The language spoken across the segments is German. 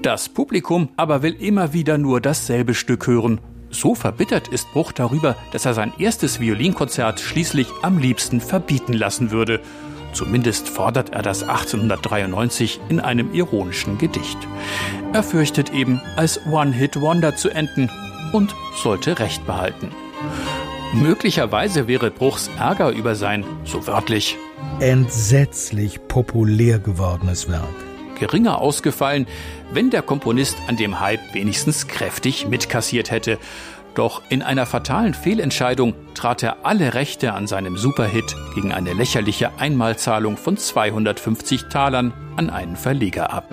Das Publikum aber will immer wieder nur dasselbe Stück hören. So verbittert ist Bruch darüber, dass er sein erstes Violinkonzert schließlich am liebsten verbieten lassen würde. Zumindest fordert er das 1893 in einem ironischen Gedicht. Er fürchtet eben, als One-Hit-Wonder zu enden und sollte Recht behalten. Möglicherweise wäre Bruchs Ärger über sein, so wörtlich, entsetzlich populär gewordenes Werk geringer ausgefallen, wenn der Komponist an dem Hype wenigstens kräftig mitkassiert hätte. Doch in einer fatalen Fehlentscheidung trat er alle Rechte an seinem Superhit gegen eine lächerliche Einmalzahlung von 250 Talern an einen Verleger ab.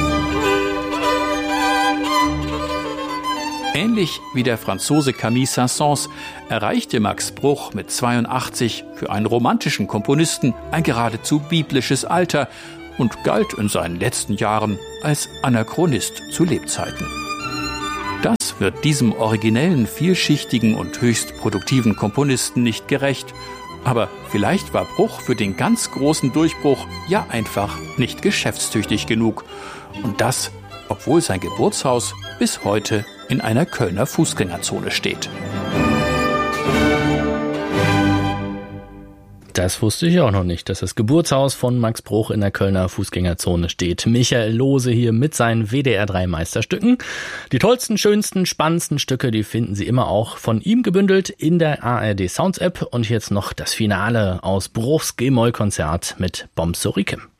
Ähnlich wie der Franzose Camille Saint-Saëns erreichte Max Bruch mit 82 für einen romantischen Komponisten ein geradezu biblisches Alter und galt in seinen letzten Jahren als Anachronist zu Lebzeiten. Das wird diesem originellen, vielschichtigen und höchst produktiven Komponisten nicht gerecht. Aber vielleicht war Bruch für den ganz großen Durchbruch ja einfach nicht geschäftstüchtig genug. Und das, obwohl sein Geburtshaus bis heute in einer Kölner Fußgängerzone steht. Das wusste ich auch noch nicht, dass das Geburtshaus von Max Bruch in der Kölner Fußgängerzone steht. Michael Lohse hier mit seinen WDR3 Meisterstücken. Die tollsten, schönsten, spannendsten Stücke, die finden Sie immer auch von ihm gebündelt in der ARD Sounds App. Und jetzt noch das Finale aus Bruchs G-Moll-Konzert mit Bom Sorikim.